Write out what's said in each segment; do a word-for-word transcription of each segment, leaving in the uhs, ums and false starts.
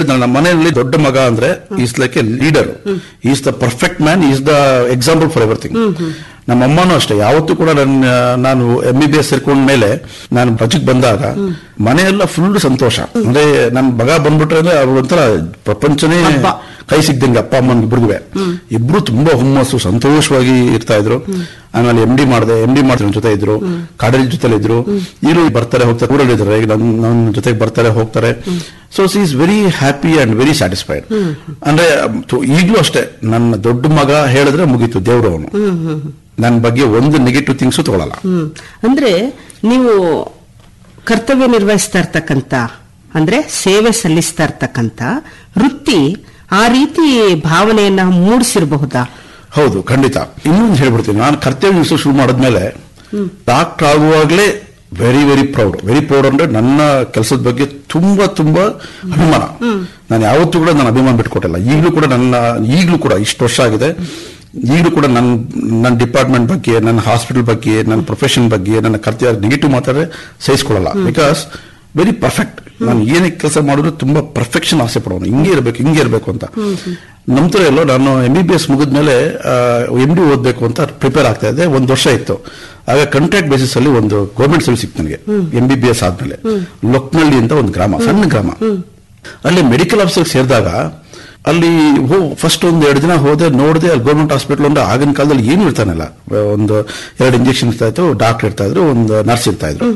ಹೇಳಿದ ನಮ್ಮ ಮನೆಯಲ್ಲಿ ದೊಡ್ಡ ಮಗ ಅಂದ್ರೆ is like A leader, is the perfect man, is the example for everything. ನಮ್ಮ ಅಮ್ಮನೂ ಅಷ್ಟೇ, ಯಾವತ್ತೂ ಕೂಡ ನನ್ನ ನಾನು ಎಂ ಬಿ ಬಿ ಎಸ್ ಸೇರ್ಕೊಂಡ ಮೇಲೆ ನಾನು ರಜೆಗೆ ಬಂದಾಗ ಮನೆಯೆಲ್ಲ ಫುಲ್ ಸಂತೋಷ. ಅಂದ್ರೆ ನನ್ನ ಮಗ ಬಂದ್ಬಿಟ್ರೆ ಅಂದ್ರೆ ಅವ್ರ ಒಂಥರ ಪ್ರಪಂಚನೇ ಕೈ ಸಿಗ್ದಂಗೆ ಅಪ್ಪ ಅಮ್ಮನ ಇಬ್ರಿಗೂ. ಇಬ್ರು ತುಂಬಾ ಹುಮ್ಮಸ್ಸು, ಸಂತೋಷವಾಗಿ ಇರ್ತಾ ಇದ್ರು. ಆಮೇಲೆ ಎಂ ಡಿ ಮಾಡಿದೆ, ಎಂ ಡಿ ಮಾಡಿದ್ರ ಜೊತೆ ಇದ್ರು, ಕಾಡೇಜ್ ಜೊತೆಲಿ ಇದ್ರು. ಈರು ಬರ್ತಾರೆ ಹೋಗ್ತಾರೆ, ಊರಲ್ಲಿ ಇದ್ದಾರೆ, ಈಗ ನನ್ನ ಜೊತೆಗೆ ಬರ್ತಾರೆ ಹೋಗ್ತಾರೆ. So C is very happy and very satisfied. ಅಂದ್ರೆ ಈಗಲೂ ಅಷ್ಟೇ, ನನ್ನ ದೊಡ್ಡ ಮಗ ಹೇಳಿದ್ರೆ ಮುಗೀತು, ದೇವ್ರು ಅವನು. ನನ್ನ ಬಗ್ಗೆ ಒಂದು ನೆಗೆಟಿವ್ ಥಿಂಗ್ಸು ತಗೊಳಲ್ಲ. ಅಂದ್ರೆ ನೀವು ಕರ್ತವ್ಯ ನಿರ್ವಹಿಸ್ತಾ ಇರ್ತಕ್ಕಂಥ, ಅಂದ್ರೆ ಸೇವೆ ಸಲ್ಲಿಸ್ತಾ ಇರ್ತಕ್ಕಂಥ ವೃತ್ತಿ ಆ ರೀತಿ ಭಾವನೆಯನ್ನ ಮೂಡಿಸಿರಬಹುದಾ? ಹೌದು, ಖಂಡಿತ. ಇನ್ನೊಂದು ಹೇಳ್ಬಿಡ್ತೀನಿ, ನಾನು ಕರ್ತವ್ಯ ನಿರ್ವಹಿಸಲು ಶುರು ಮಾಡಿದ್ಮೇಲೆ doctor ಆಗುವಾಗಲೇ very very proud very proud ಅಂದ್ರೆ ನನ್ನ ಕೆಲಸದ ಬಗ್ಗೆ ತುಂಬಾ ತುಂಬಾ ಅಭಿಮಾನ. ನಾನು ಯಾವತ್ತೂ ಕೂಡ ನಾನು ಅಭಿಮಾನ ಬಿಟ್ಕೊಟ್ಟಿಲ್ಲ. ಈಗಲೂ ಕೂಡ ನನ್ನ ಈಗಲೂ ಕೂಡ ಇಷ್ಟು ವರ್ಷ ಆಗಿದೆ, ಈಗಲೂ ಕೂಡ ನನ್ನ ನನ್ನ ಡಿಪಾರ್ಟ್ಮೆಂಟ್ ಬಗ್ಗೆ, ನನ್ನ ಹಾಸ್ಪಿಟಲ್ ಬಗ್ಗೆ, ನನ್ನ ಪ್ರೊಫೆಷನ್ ಬಗ್ಗೆ, ನನ್ನ ಕರ್ತವ್ಯ ನೆಗೆಟಿವ್ ಮಾತಾಡಿದ್ರೆ ಸಹಿಸ್ಕೊಳ್ಳಲ್ಲ. Because very perfect. ನಾನು ಏನೇ ಕೆಲಸ ಮಾಡಿದ್ರು ತುಂಬಾ ಪರ್ಫೆಕ್ಷನ್ ಆಸೆ ಪಡೋನು, ಹಿಂಗೆ ಇರಬೇಕು ಹಿಂಗೆ ಇರಬೇಕು ಅಂತ. ನಂತರ ಎಲ್ಲೋ ನಾನು ಎಂ ಬಿ ಬಿ ಎಸ್ ಮುಗಿದ್ಮೇಲೆ ಎಂ ಡಿ ಓದಬೇಕು ಅಂತ ಪ್ರಿಪೇರ್ ಆಗ್ತಾ ಇದ್ದೆ. ಒಂದು ವರ್ಷ ಇತ್ತು. ಆಗ ಕಾಂಟ್ರಾಕ್ಟ್ ಬೇಸಿಸ್ ಅಲ್ಲಿ ಒಂದು ಗೌರ್ಮೆಂಟ್ ಸರ್ವಿಸ್ ಸಿಕ್ತು ನನಗೆ ಎಂ ಬಿ ಬಿ ಎಸ್ ಆದ್ಮೇಲೆ. ಲೊಕ್ನಳ್ಳಿ ಅಂತ ಒಂದು ಗ್ರಾಮ, ಸಣ್ಣ ಗ್ರಾಮ. ಅಲ್ಲಿ ಮೆಡಿಕಲ್ ಆಫೀಸರ್ ಸೇರಿದಾಗ ಅಲ್ಲಿ ಹೋ ಫಸ್ಟ್ ಒಂದು ಎರಡು ದಿನ ಹೋದೆ, ನೋಡಿದೆ. ಅಲ್ಲಿ ಗೌರ್ಮೆಂಟ್ ಹಾಸ್ಪಿಟಲ್ ಅಂದ್ರೆ ಆಗಿನ ಕಾಲದಲ್ಲಿ ಏನು ಇರ್ತಾನಲ್ಲ, ಒಂದು ಎರಡು ಇಂಜೆಕ್ಷನ್ ಇರ್ತಾ ಇತ್ತು, ಡಾಕ್ಟರ್ ಇರ್ತಾ ಇದ್ರು, ಒಂದು ನರ್ಸ್ ಇರ್ತಾ ಇದ್ರು.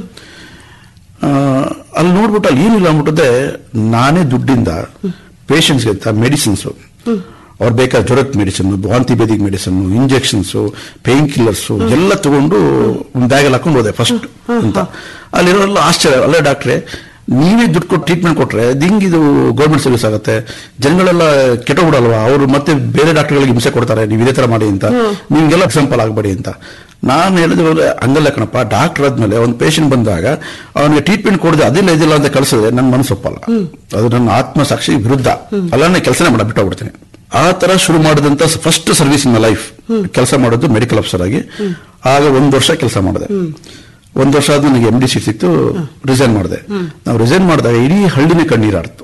ಅಲ್ಲಿ ನೋಡ್ಬಿಟ್ಟು ಅಲ್ಲಿ ಏನಿಲ್ಲ ಅಂದ್ಬಿಟ್ಟದೆ, ನಾನೇ ದುಡ್ಡಿಂದ ಪೇಷಂಟ್ಸ್ಗೆ ಅಂತ ಮೆಡಿಸಿನ್ಸ್, ಅವ್ರು ಬೇಕಾದ ಜ್ವರಕ್ಕೆ medicine, antibiotic medicine, injections, pain killers ಎಲ್ಲ ತಗೊಂಡು ಒಂದು ಬ್ಯಾಗಲ್ಲಿ ಹಾಕೊಂಡು ಹೋದೆ ಫಸ್ಟ್ ಅಂತ. ಅಲ್ಲಿರೋಲ್ಲ ಆಶ್ಚರ್ಯ, ಅಲ್ಲೇ ಡಾಕ್ಟ್ರೆ ನೀವೇ ದುಡ್ಡು ಕೊಟ್ಟು ಟ್ರೀಟ್ಮೆಂಟ್ ಕೊಟ್ರೆ ಹಿಂಗೆ ಇದು ಗೌರ್ಮೆಂಟ್ ಸರ್ವಿಸ್ ಆಗುತ್ತೆ, ಜನಗಳೆಲ್ಲ ಕೆಟ್ಟೋಗ್ಬಿಡಲ್ವಾ, ಅವರು ಮತ್ತೆ ಬೇರೆ ಡಾಕ್ಟರ್ಗಳಿಗೆ ಹಿಂಸೆ ಕೊಡ್ತಾರೆ, ನೀವು ಇದೇ ತರ ಮಾಡಿ ಅಂತ, ನಿಮ್ಗೆಲ್ಲ ಎಕ್ಸಾಂಪಲ್ ಆಗಬೇಡಿ ಅಂತ. ನಾನು ಹೇಳಿದ್ರೆ ಹಂಗಲ್ಲ ಕಣಪ್ಪ, ಡಾಕ್ಟರ್ ಆದ್ಮೇಲೆ ಒಂದು ಪೇಷಂಟ್ ಬಂದಾಗ ಅವನಿಗೆ ಟ್ರೀಟ್ಮೆಂಟ್ ಕೊಡದೆ ಅದಿಲ್ಲ ಇದಿಲ್ಲ ಅಂತ ಕಳಿಸಿದ್ರೆ ನನ್ನ ಮನಸ್ಸು ಒಪ್ಪಲ್ಲ, ಅದು ನನ್ನ ಆತ್ಮಸಾಕ್ಷಿ ವಿರುದ್ಧ. ಅಲ್ಲ ಕೆಲಸನೇ ಮಾಡ ಬಿಟ್ಟೋಗ್ಬಿಡ್ತೀನಿ. ಆ ತರ ಶುರು ಮಾಡಿದಂತ ಫಸ್ಟ್ ಸರ್ವಿಸ್ ಇನ್ ಲೈಫ್ ಕೆಲಸ ಮಾಡೋದು ಮೆಡಿಕಲ್ ಆಫೀಸರ್ ಆಗಿ. ಆಗ ಒಂದ್ ವರ್ಷ ಕೆಲಸ ಮಾಡಿದೆ. ಒಂದ್ ವರ್ಷ ಆದ್ಮೇಲೆ ನನಗೆ ಎಂ ಡಿ ಸೀಟ್ ಸಿಕ್ತು, ರಿಸೈನ್ ಮಾಡಿದೆ. ನಾವು ರಿಸೈನ್ ಮಾಡಿದಾಗ ಇಡೀ ಹಳ್ಳಿನೇ ಕಣ್ಣೀರಾಡ್ತು.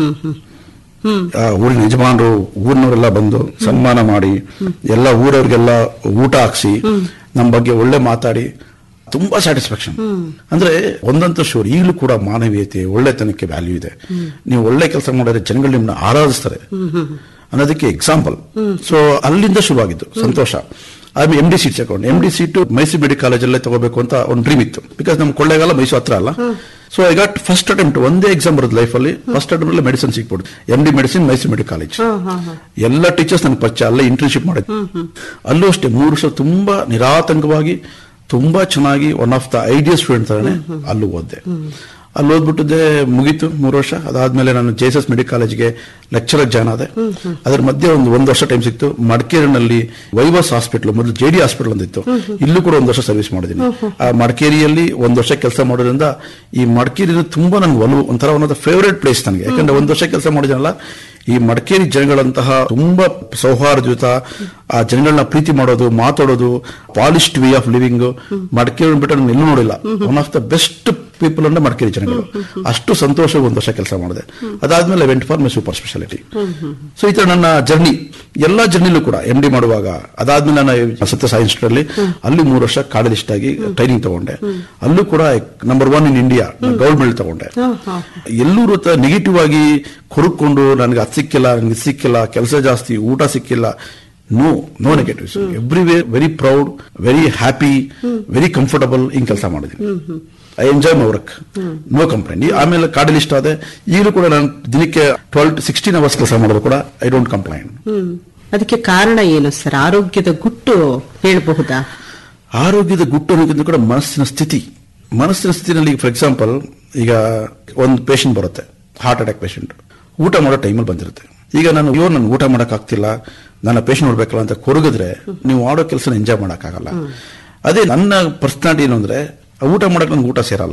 ಊರಿನ ಯಜಮಾನರು, ಊರಿನವರೆಲ್ಲ ಬಂದು ಸನ್ಮಾನ ಮಾಡಿ, ಎಲ್ಲ ಊರವ್ರಿಗೆಲ್ಲ ಊಟ ಹಾಕ್ಸಿ, ನಮ್ಮ ಬಗ್ಗೆ ಒಳ್ಳೆ ಮಾತಾಡಿ, ತುಂಬಾ ಸ್ಯಾಟಿಸ್ಫ್ಯಾಕ್ಷನ್. ಅಂದ್ರೆ ಒಂದಂತೂ ಶೂರ್, ಈಗಲೂ ಕೂಡ ಮಾನವೀಯತೆ, ಒಳ್ಳೆತನಕ್ಕೆ ವ್ಯಾಲ್ಯೂ ಇದೆ. ನೀವು ಒಳ್ಳೆ ಕೆಲಸ ಮಾಡಿದ್ರೆ ಜನಗಳು ನಿಮ್ಮನ್ನ ಆರಾಧಿಸ್ತಾರೆ ಅನ್ನೋದಕ್ಕೆ ಎಕ್ಸಾಂಪಲ್. ಸೊ ಅಲ್ಲಿಂದ ಶುರುವಾಗಿದ್ದು ಸಂತೋಷ. ಆಮೇಲೆ ಎಂ ಡಿ ಸೀಟ್ ತಗೊಂಡು, M D seat Mysuru medical ಕಾಲೇಜಲ್ಲೇ ತಗೋಬೇಕು ಅಂತ ಒಂದು ಡ್ರೀಮ್ ಇತ್ತು. ಬಿಕಾಸ್ ನಮ್ ಕೊಳ್ಳೇಗಾಲ ಮೈಸೂರು ಹತ್ರ ಅಲ್ಲ. So I got first attempt, ಒಂದೇ ಎಕ್ಸಾಮ್ ಬರೋದು ಲೈಫ್ ಅಲ್ಲಿ. First attempt medicine ಸಿಕ್ಬಿಡು, M D medicine Mysuru medical college. ಎಲ್ಲ ಟೀಚರ್ಸ್ ನನಗೆ ಪರಿಚಯ, ಅಲ್ಲೇ ಇಂಟರ್ನ್ಶಿಪ್ ಮಾಡಿದ್ದೆ. ಅಲ್ಲೂ ಅಷ್ಟೇ ಮೂರು ವರ್ಷ ತುಂಬಾ ನಿರಾತಂಕವಾಗಿ, ತುಂಬಾ ಚೆನ್ನಾಗಿ, one of the ideal student ತರನೇ ಅಲ್ಲೂ ಓದ್ದೆ. ಅಲ್ಲಿ ಓದ್ಬಿಟ್ಟಿದ್ದೆ, ಮುಗೀತು ಮೂರು ವರ್ಷ. ಅದಾದ್ಮೇಲೆ ನಾನು ಜೆ ಎಸ್ ಎಸ್ ಮೆಡಿಕಲ್ ಕಾಲೇಜ್ಗೆ ಲೆಕ್ಚರರ್ ಜಾಯ್ನ್ ಆದೆ. ಅದ್ರ ಮಧ್ಯೆ ಒಂದು ಒಂದು ವರ್ಷ ಟೈಮ್ ಸಿಕ್ತು. ಮಡಿಕೇರಿನಲ್ಲಿ ವೈವಸ್ ಹಾಸ್ಪಿಟಲ್, ಮೊದಲು ಜೆ ಡಿ ಹಾಸ್ಪಿಟಲ್ ಅಂದಿತ್ತು, ಇಲ್ಲೂ ಕೂಡ ಒಂದು ವರ್ಷ ಸರ್ವಿಸ್ ಮಾಡಿದ್ದೀನಿ. ಆ ಮಡಿಕೇರಿಯಲ್ಲಿ ಒಂದು ವರ್ಷ ಕೆಲಸ ಮಾಡೋದ್ರಿಂದ ಈ ಮಡಿಕೇರಿ ತುಂಬಾ ನನ್ಗೆ ಒಲವು, ಒಂಥರ one of the favourite place ನನಗೆ. ಯಾಕಂದ್ರೆ ಒಂದು ವರ್ಷ ಕೆಲಸ ಮಾಡಿದ್ನಲ್ಲ, ಈ ಮಡಿಕೇರಿ ಜನಗಳಂತಹ ತುಂಬಾ ಸೌಹಾರ್ದಯುತ, ಆ ಜನಗಳನ್ನ ಪ್ರೀತಿ ಮಾಡೋದು, ಮಾತಾಡೋದು, polished way of living, Madikeri ಬಿಟ್ಟು ನಾನು ಎಲ್ಲೂ ನೋಡಿಲ್ಲ. One of the best people ಅಂದ್ರೆ ಮಡಿಕೇರಿ ಜನಗಳು. ಅಷ್ಟು ಸಂತೋಷ ಒಂದು ವರ್ಷ ಕೆಲಸ ಮಾಡಿದೆ. ಅದಾದ್ಮೇಲೆ went for my super speciality. So ಈ ತರ ನನ್ನ ಜರ್ನಿ, ಎಲ್ಲಾ ಜರ್ನಿಲೂ ಕೂಡ ಎಂ ಡಿ ಮಾಡುವಾಗ, ಅದಾದ್ಮೇಲೆ ನಾನು ಸತ್ಯ ಸಾಯಿ ಇನ್ಸ್ಟಿಟ್ಯೂಟ್ ಅಲ್ಲಿ ಅಲ್ಲಿ ಮೂರು ವರ್ಷ ಕಾರ್ಡಿಯಲಿಸ್ಟ್ ಆಗಿ ಟ್ರೈನಿಂಗ್ ತಗೊಂಡೆ. ಅಲ್ಲೂ ಕೂಡ number one in India gold medal ತಗೊಂಡೆ. ಎಲ್ಲರೂ ನೆಗೆಟಿವ್ ಆಗಿ ಕೊರಕೊಂಡು ನನಗೆ ಅದು ಸಿಕ್ಕಿಲ್ಲ, ನನಗೆ ಸಿಕ್ಕಿಲ್ಲ, ಕೆಲಸ ಜಾಸ್ತಿ, ಊಟ ಸಿಕ್ಕಿಲ್ಲ, no no negatives. Every way very proud, very happy, very comfortable ಹಿಂಗ್ ಕೆಲಸ ಮಾಡಿದ್ದೀನಿ. I enjoy my work, no complaint. ಆಮೇಲೆ ಕಾರ್ಡಿಯಲಿಸ್ಟ್ ಆದೆ. ಈಗಲೂ ಕೂಡ ನಾನು ದಿನಕ್ಕೆ ಟ್ವೆಲ್ ಟು ಸಿಕ್ಸ್ಟೀನ್ ಅವರ್ಸ್ ಕೆಲಸ ಮಾಡೋದು ಕೂಡ ಐ ಡೋಂಟ್ ಕಂಪ್ಲೇಂಟ್. ಅದಕ್ಕೆ ಕಾರಣ ಏನು ಸರ್? ಆರೋಗ್ಯದ ಗುಟ್ಟು ಹೇಳಬಹುದಾ? ಆರೋಗ್ಯದ ಗುಟ್ಟು ಅನ್ನೋದಕ್ಕಿಂತ ಕೂಡ ಮನಸ್ಸಿನ ಸ್ಥಿತಿ. ಮನಸ್ಸಿನ ಸ್ಥಿತಿನಲ್ಲಿ ಫಾರ್ ಎಕ್ಸಾಂಪಲ್, ಈಗ ಒಂದು ಪೇಷಂಟ್ ಬರುತ್ತೆ, ಹಾರ್ಟ್ ಅಟ್ಯಾಕ್ ಪೇಷಂಟ್, ಊಟ ಮಾಡೋ ಟೈಮಲ್ಲಿ ಬಂದಿರುತ್ತೆ. ಈಗ ನಾನು ಅಯ್ಯೋ ನಾನು ಊಟ ಮಾಡಕ್ ಆಗ್ತಿಲ್ಲ, ನನ್ನ ಪೇಷಂಟ್ ನೋಡ್ಬೇಕಲ್ಲ ಅಂತ ಕೊರಗಿದ್ರೆ ನೀವು ಮಾಡೋ ಕೆಲಸನ ಎಂಜಾಯ್ ಮಾಡಕ್ಕಾಗಲ್ಲ. ಅದೇ ನನ್ನ ಪರ್ಸನಾಲಿಟಿ ಏನು ಅಂದ್ರೆ, ಊಟ ಮಾಡಕ್ ನಂಗೆ ಊಟ ಸೇರಲ್ಲ.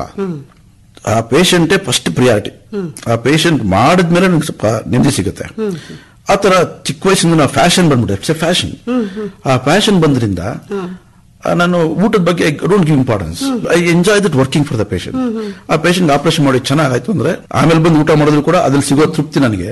ಆ ಪೇಷಂಟೇ ಫಸ್ಟ್ ಪ್ರಿಯಾರಿಟಿ. ಆ ಪೇಷಂಟ್ ಮಾಡಿದ್ಮೇಲೆ ನಂಗೆ ಸ್ವಲ್ಪ ನೆಮ್ಮದಿ ಸಿಗುತ್ತೆ. ಆತರ ಚಿಕ್ಕ ವಯಸ್ಸಿಂದ ನಾವು ಫ್ಯಾಷನ್ ಬಂದ್ಬಿಟ್ಟೆ, ಇಟ್ಸ್ ಎ ಫ್ಯಾಷನ್. ಆ ಫ್ಯಾಷನ್ ಬಂದ್ರಿಂದ ನಾನು ಊಟದ ಬಗ್ಗೆ I don't give importance. I enjoy that working for the patient. ಆ ಪೇಷಂಟ್ ಆಪರೇಷನ್ ಮಾಡಿ ಚೆನ್ನಾಗಾಯ್ತು ಅಂದ್ರೆ ಆಮೇಲೆ ಬಂದು ಊಟ ಮಾಡಿದ್ರು ಕೂಡ ಅದ್ರಲ್ಲಿ ಸಿಗೋ ತೃಪ್ತಿ ನನಗೆ